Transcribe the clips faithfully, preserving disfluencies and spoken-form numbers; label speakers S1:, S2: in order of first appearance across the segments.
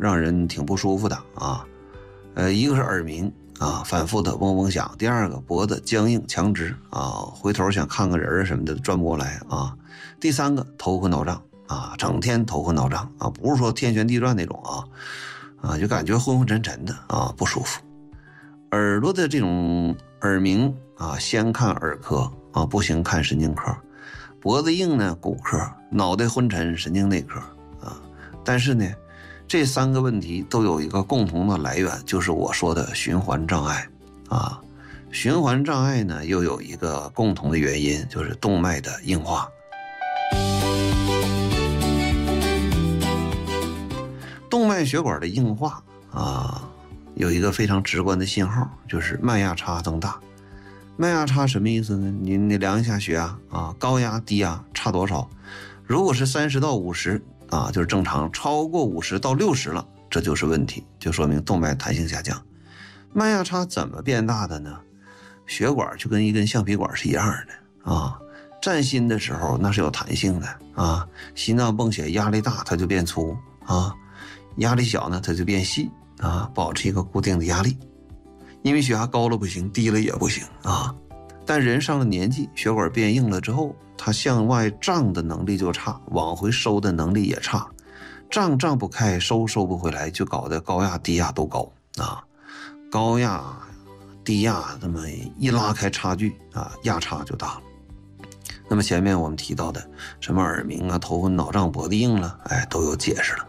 S1: 让人挺不舒服的啊。呃，一个是耳鸣啊，反复的嗡嗡响；第二个脖子僵硬强直啊，回头想看个人什么的转不过来啊；第三个头昏脑胀啊，整天头昏脑胀啊，不是说天旋地转那种啊啊，就感觉昏昏沉沉的啊，不舒服。耳朵的这种耳鸣啊，先看耳科啊，不行看神经科；脖子硬呢，骨科；脑袋昏沉，神经内科啊。但是呢，这三个问题都有一个共同的来源，就是我说的循环障碍啊。循环障碍呢，又有一个共同的原因，就是动脉的硬化。动脉血管的硬化啊，有一个非常直观的信号，就是脉压差增大。脉压差什么意思呢？你你量一下血压啊，高压低压差多少？如果是三十到五十啊，就是正常；超过五十到六十了，这就是问题，就说明动脉弹性下降。脉压差怎么变大的呢？血管就跟一根橡皮管是一样的啊。占心的时候那是有弹性的啊，心脏泵血压力大它就变粗啊，压力小呢它就变细啊，保持一个固定的压力。因为血压高了不行，低了也不行啊。但人上了年纪，血管变硬了之后，它向外胀的能力就差，往回收的能力也差，胀胀不开，收收不回来，就搞得高压低压都高啊。高压低压这么一拉开差距啊，压差就大了。那么前面我们提到的什么耳鸣啊、头昏脑胀、脖子硬了，哎，都有解释了。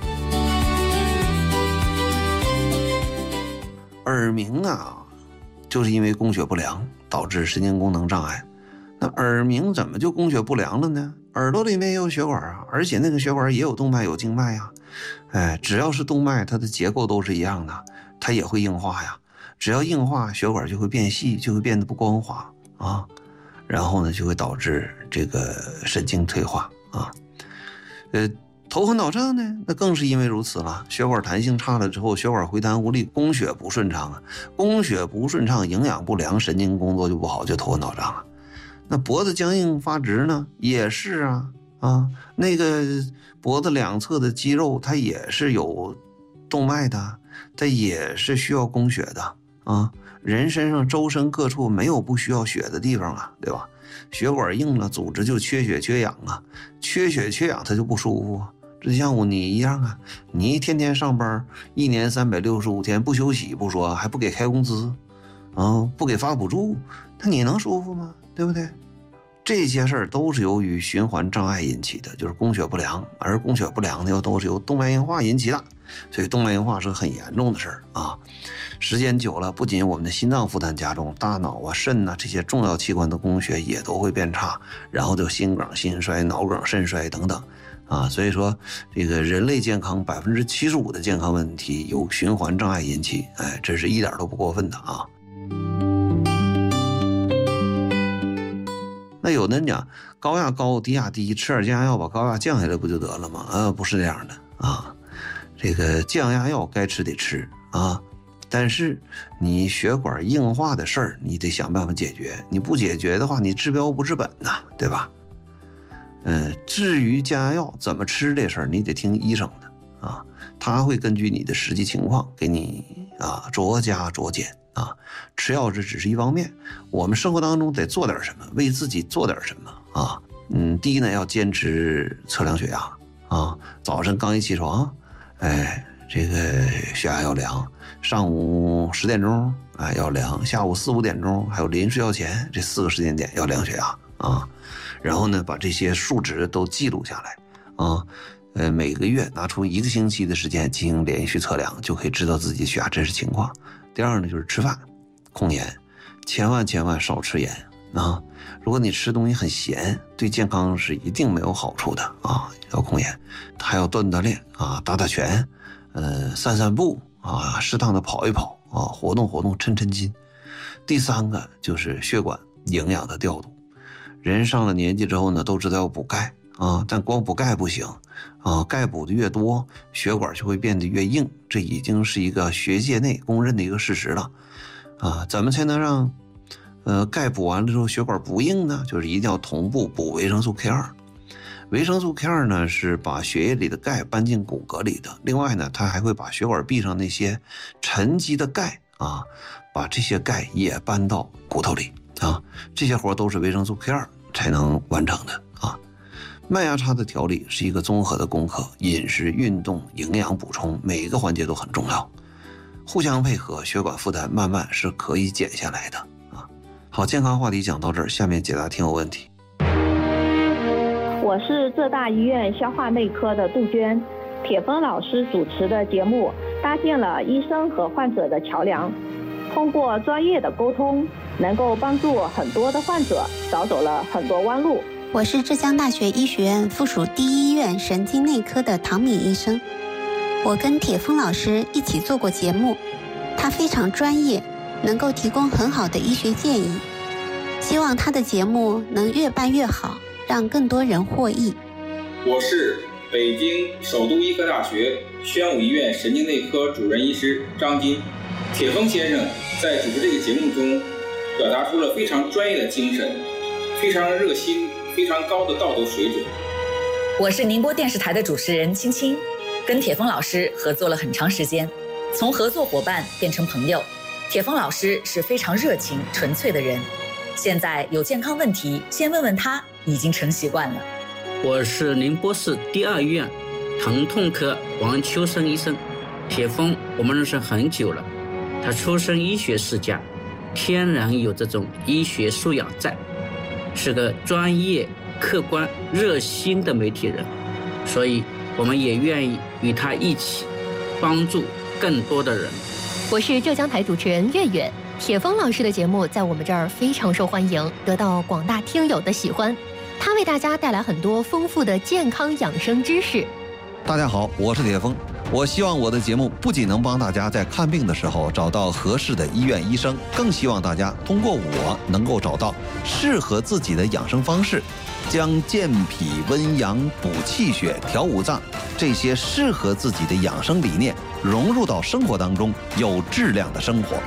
S1: 耳鸣啊，就是因为供血不良导致神经功能障碍。那耳鸣怎么就供血不良了呢？耳朵里面也有血管啊，而且那个血管也有动脉有静脉啊。哎，只要是动脉，它的结构都是一样的，它也会硬化呀。只要硬化，血管就会变细，就会变得不光滑啊，然后呢就会导致这个神经退化啊。呃。头昏脑胀呢，那更是因为如此了。血管弹性差了之后，血管回弹无力，供血不顺畅啊，供血不顺畅，营养不良，神经工作就不好，就头昏脑胀了。那脖子僵硬发直呢，也是啊啊，那个脖子两侧的肌肉它也是有动脉的，它也是需要供血的啊。人身上周身各处没有不需要血的地方啊，对吧？血管硬了，组织就缺血缺氧啊，缺血缺氧它就不舒服啊。这像我你一样啊，你一天天上班，一年三百六十五天不休息不说，还不给开工资啊，不给发补助，那你能舒服吗？对不对？这些事儿都是由于循环障碍引起的，就是供血不良，而供血不良呢又都是由动脉硬化引起的，所以动脉硬化是很严重的事儿啊。时间久了，不仅我们的心脏负担加重，大脑啊、肾啊这些重要器官的供血也都会变差，然后就心梗、心衰、脑梗、肾衰等等啊。所以说，这个人类健康百分之七十五的健康问题由循环障碍引起，哎，这是一点都不过分的啊。那有的人讲高压高低压低，吃点降压药把高压降下来不就得了吗？啊，不是这样的啊。这个降压药该吃得吃啊，但是你血管硬化的事儿你得想办法解决，你不解决的话你治标不治本呐，对吧？嗯，至于降压药怎么吃这事儿你得听医生的啊，他会根据你的实际情况给你啊酌加酌减啊，吃药这只是一方面，我们生活当中得做点什么，为自己做点什么啊。嗯，第一呢要坚持测量血压啊，早晨刚一起床，哎，这个血压要量，上午十点钟哎要量，下午四五点钟还有临睡觉前这四个时间点要量血压啊，然后呢把这些数值都记录下来啊。呃，每个月拿出一个星期的时间进行连续测量，就可以知道自己血压真实情况。第二呢，就是吃饭控盐，千万千万少吃盐啊！如果你吃东西很咸，对健康是一定没有好处的啊，要控盐。还要锻锻炼啊，打打拳，呃，散散步啊，适当的跑一跑啊，活动活动，抻抻筋。第三个就是血管营养的调度。人上了年纪之后呢，都知道要补钙啊，但光补钙不行啊，钙补的越多，血管就会变得越硬，这已经是一个学界内公认的一个事实了啊。怎么才能让呃钙补完了之后血管不硬呢？就是一定要同步补维生素 K 二。 维生素 K 二 呢是把血液里的钙搬进骨骼里的，另外呢，它还会把血管壁上那些沉积的钙啊，把这些钙也搬到骨头里啊，这些活都是维生素 K 二 才能完成的啊。麦芽茶的调理是一个综合的功课，饮食、运动、营养补充每一个环节都很重要，互相配合，血管负担慢慢是可以减下来的啊。好，健康话题讲到这儿，下面解答听友问题。
S2: 我是浙大医院消化内科的杜鹃，铁峰老师主持的节目搭建了医生和患者的桥梁，通过专业的沟通，能够帮助很多的患者少走了很多弯路。
S3: 我是浙江大学医学院附属第一医院神经内科的唐敏医生，我跟铁峰老师一起做过节目，他非常专业，能够提供很好的医学建议，希望他的节目能越办越好，让更多人获益。
S4: 我是北京首都医科大学宣武医院神经内科主任医师张金。铁峰先生在主持这个节目中表达出了非常专业的精神，非常热心，非常高的道德水准。
S5: 我是宁波电视台的主持人青青，跟铁峰老师合作了很长时间，从合作伙伴变成朋友。铁峰老师是非常热情纯粹的人，现在有健康问题先问问他已经成习惯了。
S6: 我是宁波市第二医院疼痛科王秋生医生。铁峰我们认识很久了，他出身医学世家，天然有这种医学素养在，是个专业、客观、热心的媒体人，所以我们也愿意与他一起帮助更多的人。
S7: 我是浙江台主持人月月。铁峰老师的节目在我们这儿非常受欢迎，得到广大听友的喜欢。他为大家带来很多丰富的健康养生知识。
S1: 大家好，我是铁峰。我希望我的节目不仅能帮大家在看病的时候找到合适的医院医生，更希望大家通过我能够找到适合自己的养生方式，将健脾温阳、补气血、调五脏这些适合自己的养生理念融入到生活当中，有质量的生活。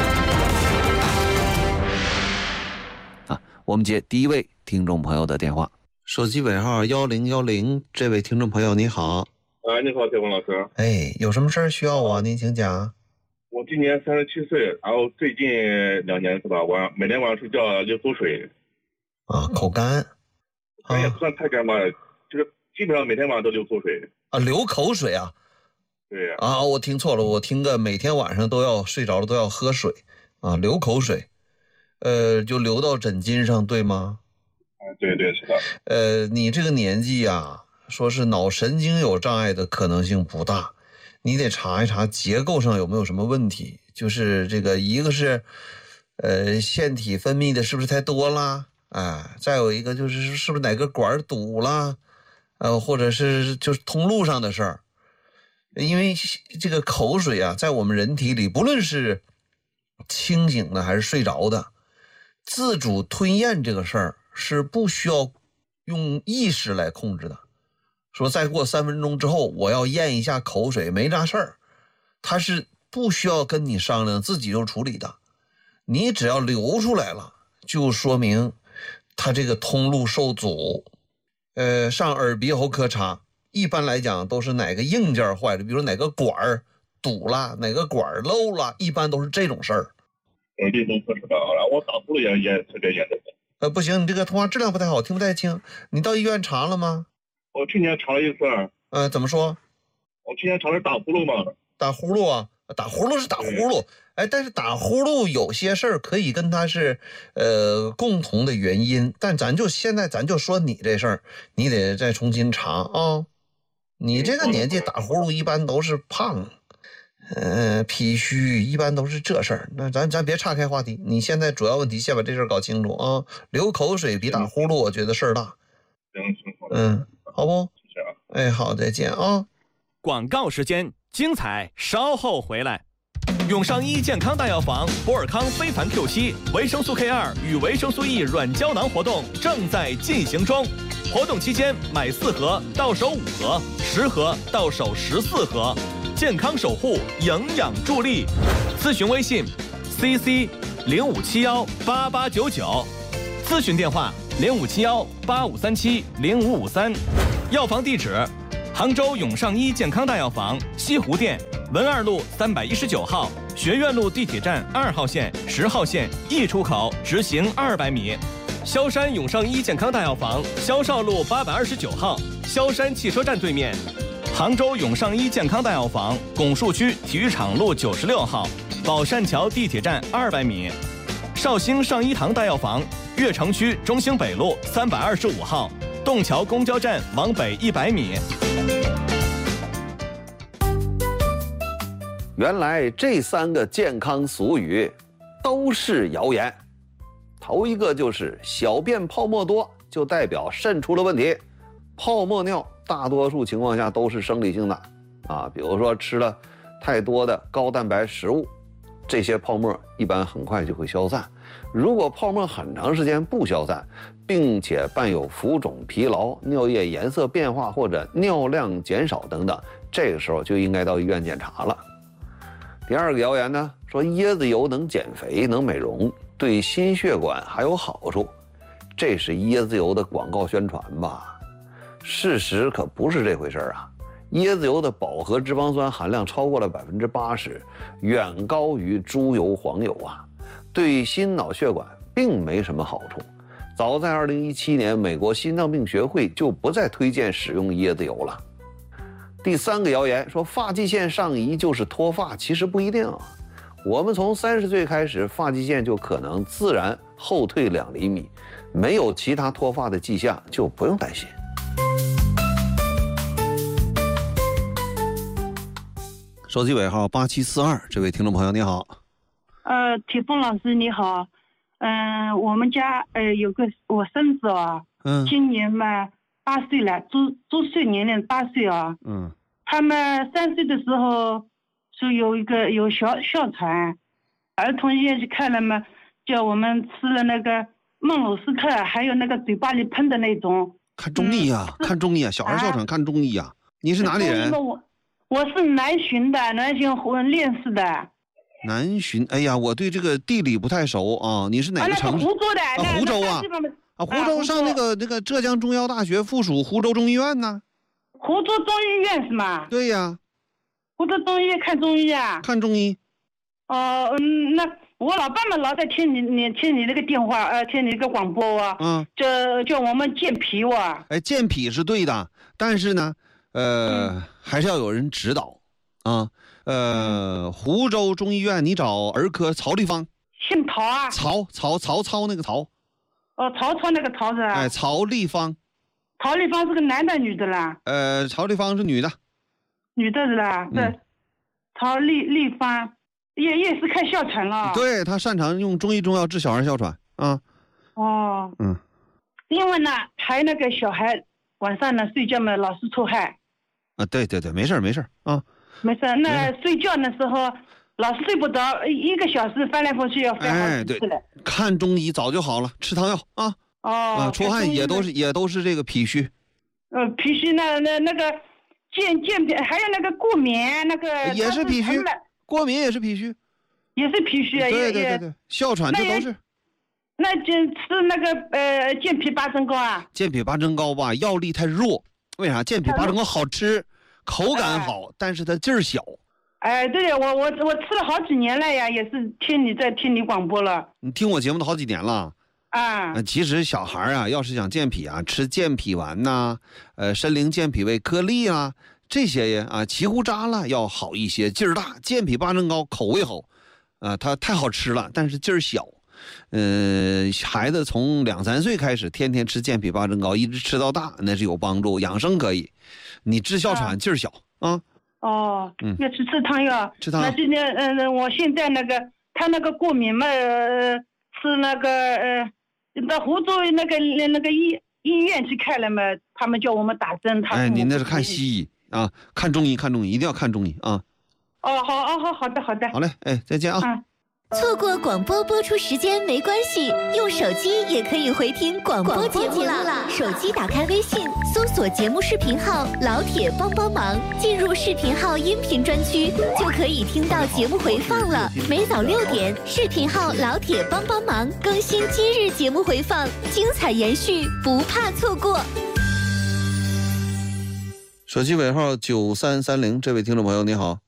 S1: 啊，我们接第一位听众朋友的电话，手机尾号幺零幺零，这位听众朋友你好。
S8: 哎，你好，铁峰老师。
S1: 哎，有什么事儿需要我？您请讲。
S8: 我今年三十七岁，然后最近两年是吧，晚每天晚上睡觉流口水。
S1: 啊，口干。
S8: 啊，也不算太干吧，就是基本上每天晚上都流口水。
S1: 啊，流口水啊？
S8: 对呀。
S1: 啊，我听错了，我听个每天晚上都要睡着了都要喝水，啊，流口水，呃，就流到枕巾上，对吗？
S8: 啊，对对是的。
S1: 呃，你这个年纪啊。说是脑神经有障碍的可能性不大，你得查一查结构上有没有什么问题。就是这个，一个是，呃，腺体分泌的是不是太多啦？哎，再有一个就是是不是哪个管堵了，呃，或者是就是通路上的事儿。因为这个口水啊，在我们人体里，不论是清醒的还是睡着的，自主吞咽这个事儿是不需要用意识来控制的。说再过三分钟之后我要咽一下口水，没啥事儿，他是不需要跟你商量，自己就处理的。你只要流出来了，就说明他这个通路受阻。呃，上耳鼻喉科查，一般来讲都是哪个硬件坏了，比如哪个管儿堵了，哪个管儿漏了，一般都是这种事儿。
S8: 耳鼻喉科是吧？然后我打呼噜也也特别严重。
S1: 呃，不行，你这个通话质量不太好，听不太清。你到医院查了吗？
S8: 我去年查了一次。
S1: 呃，怎么说？
S8: 我去年查的是打呼噜嘛。
S1: 打呼噜啊，打呼噜是打呼噜，哎，但是打呼噜有些事儿可以跟它是呃共同的原因，但咱就现在咱就说你这事儿，你得再重新查啊、哦。你这个年纪打呼噜一般都是胖，呃，脾虚，一般都是这事儿。那咱咱别岔开话题，你现在主要问题先把这事儿搞清楚啊。流口水比打呼噜，我觉得事儿大。
S8: 行行好。
S1: 嗯。好不？
S8: 谢谢啊。
S1: 哎，好，再见啊！
S9: 广告时间，精彩稍后回来。永商一健康大药房博尔康非凡 Q 七维生素 K 二 与维生素 E 软胶囊活动正在进行中，活动期间买四盒到手五盒，十盒到手十四盒，健康守护，营养助力。咨询微信 C C 零五七幺八八九九，咨询电话零五七幺八五三七零五五三。药房地址：杭州永上医健康大药房西湖店文二路三百一十九号，学院路地铁站二号线、十号线 E 出口直行二百米。萧山永上医健康大药房萧少路八百二十九号，萧山汽车站对面。杭州永上医健康大药房拱墅区体育场路九十六号，宝善桥地铁站二百米。绍兴上医堂大药房悦城区中兴北路三百二十五号，洞桥公交站往北一百米。
S1: 原来这三个健康俗语都是谣言。头一个就是小便泡沫多就代表肾出了问题，泡沫尿大多数情况下都是生理性的啊，比如说吃了太多的高蛋白食物，这些泡沫一般很快就会消散。如果泡沫很长时间不消散，并且伴有浮肿、疲劳、尿液颜色变化或者尿量减少等等，这个时候就应该到医院检查了。第二个谣言呢，说椰子油能减肥、能美容，对心血管还有好处，这是椰子油的广告宣传吧？事实可不是这回事啊！椰子油的饱和脂肪酸含量超过了百分之八十，远高于猪油、黄油啊，对心脑血管并没什么好处。早在二零一七年，美国心脏病学会就不再推荐使用椰子油了。第三个谣言说发际线上移就是脱发，其实不一定啊。我们从三十岁开始，发际线就可能自然后退两厘米，没有其他脱发的迹象，就不用担心。手机尾号八七四二，这位听众朋友你好。
S10: 呃，铁峰老师你好，嗯、呃，我们家呃有个我孙子啊，嗯，今年嘛八岁了，周周岁年龄八岁啊，嗯，他们三岁的时候说有一个有哮哮喘，儿童医院去看了嘛，叫我们吃了那个孟鲁斯特，还有那个嘴巴里喷的那种。
S1: 看中医呀、啊嗯，看中医啊，小孩哮喘看中医呀、啊。你是哪里人？
S10: 我我是南浔的，南浔练市的。
S1: 南浔，哎呀，我对这个地理不太熟啊。你是哪个城市？
S10: 啊、湖州的。
S1: 啊，湖州啊。啊，湖州上那个、啊、那个浙江中医大学附属湖州中医院呢。
S10: 湖州中医院是吗？
S1: 对呀。
S10: 湖州中医看中医啊？
S1: 看中医。
S10: 哦，嗯，那我老爸们老在听你你听你那个电话，呃，听你那个广播啊。嗯。叫叫我们健脾哇。
S1: 哎，健脾是对的，但是呢，呃，嗯、还是要有人指导啊。呃，湖州中医院，你找儿科曹立芳。
S10: 姓曹啊？
S1: 曹曹曹操那个曹。
S10: 哦，曹操那个曹是吧？
S1: 哎，曹立芳。
S10: 曹立芳是个男的女的啦？
S1: 呃，曹立芳是女的。
S10: 女的是啦？对、嗯。曹立立芳也也是看哮喘了。
S1: 对，他擅长用中医中药治小孩哮喘啊。
S10: 哦。
S1: 嗯。
S10: 因为呢，还那个小孩晚上呢睡觉嘛，老是出汗。
S1: 啊，对对对，没事没事啊。
S10: 没事，那睡觉的时候老是睡不着，一个小时翻来覆去要翻好几次了。
S1: 哎，对，看中医早就好了，吃汤药啊。
S10: 哦。
S1: 啊，出汗也都是也都是这个脾虚。
S10: 呃，脾虚那那那个健健脾，还有那个过敏，那个
S1: 也是脾虚，过敏也是脾虚，
S10: 也是脾虚，
S1: 对对对对，哮喘这都是。
S10: 那就吃那个呃健脾八珍膏啊。
S1: 健脾八珍膏吧，药力太弱，为啥？健脾八珍膏好吃。口感好、哎，但是它劲儿小。
S10: 哎，对呀，我我我吃了好几年了呀，也是听你在听你广播了。
S1: 你听我节目都好几年了
S10: 啊。
S1: 呃、其实小孩啊，要是想健脾啊，吃健脾丸呐、呃，参苓健脾胃颗粒啊，这些呀啊，奇胡渣了要好一些，劲儿大。健脾八珍膏口味好，啊、呃，它太好吃了，但是劲儿小。嗯、呃，孩子从两三岁开始，天天吃健脾八珍膏，一直吃到大，那是有帮助，养生可以。你治哮喘劲儿小啊。
S10: 哦，嗯，要去吃汤药。
S1: 吃汤药。
S10: 那今天，嗯、呃，我现在那个他那个过敏嘛，呃，吃那个呃，到湖州那个那个医医院去看了嘛，他们叫我们打针。他
S1: 哎，您那是看西医啊？看中医，看中医，一定要看中医啊。
S10: 哦，好，哦，好，好的，好的。
S1: 好嘞，哎，再见啊。
S10: 嗯
S11: 错过广播播出时间没关系，用手机也可以回听广播节目啦。手机打开微信，搜索节目视频号“老铁帮帮忙”，进入视频号音频专区，就可以听到节目回放了。每早六点，视频号“老铁帮帮忙”更新今日节目回放，精彩延续，不怕错过。
S1: 手机尾号九三三零，这位听众朋友你好。